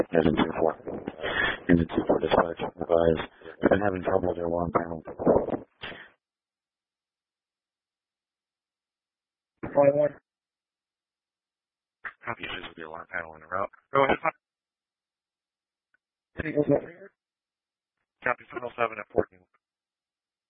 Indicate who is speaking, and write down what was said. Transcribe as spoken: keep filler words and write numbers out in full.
Speaker 1: Engine two four. Engine two four dispatch. Advise. I've been having trouble with your alarm panel.
Speaker 2: twenty-one.
Speaker 3: Copy issues with your alarm panel in a route. Go ahead.
Speaker 2: City goes over here.
Speaker 3: Copy seven oh seven at fourteen.